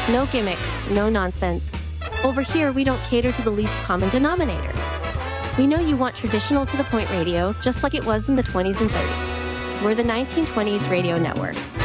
No gimmicks, no nonsense. Over here, we don't cater to the least common denominator. We know you want traditional to the point radio, just like it was in the 20s and 30s. We're the 1920s Radio Network.